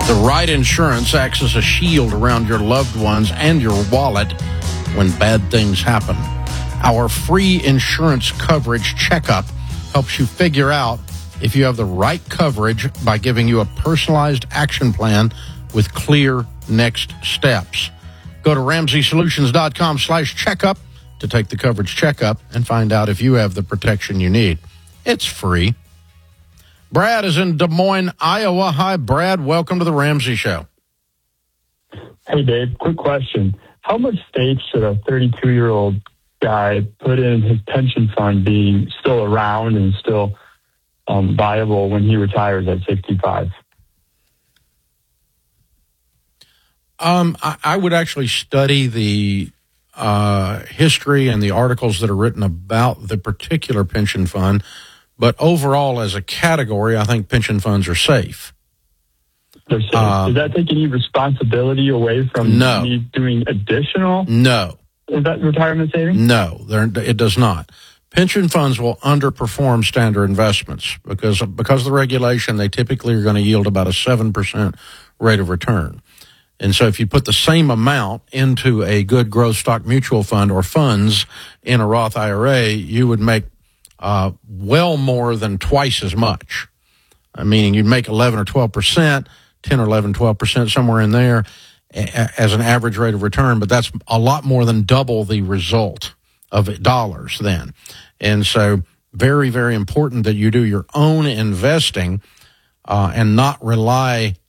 The right insurance acts as a shield around your loved ones and your wallet when bad things happen. Our free insurance coverage checkup helps you figure out if you have the right coverage by giving you a personalized action plan with clear next steps. Go to RamseySolutions.com/checkup to take the coverage checkup and find out if you have the protection you need. It's free. Brad is in Des Moines, Iowa. Hi, Brad. Welcome to the Ramsey Show. Hey, Dave. Quick question. How much stake should a 32-year-old guy put in his pension fund being still around and still viable when he retires at 65? I would actually study the history and the articles that are written about the particular pension fund. But overall, as a category, I think pension funds are safe. They're safe. Does that take any responsibility away from me doing additional? No. Is that retirement savings? No, it does not. Pension funds will underperform standard investments because of the regulation. They typically are going to yield about a 7% rate of return. And so if you put the same amount into a good growth stock mutual fund or funds in a Roth IRA, you would make well more than twice as much. Meaning you'd make 11 or 12%, 10 or 11, 12%, somewhere in there as an average rate of return. But that's a lot more than double the result of dollars then. And so very, very important that you do your own investing and not rely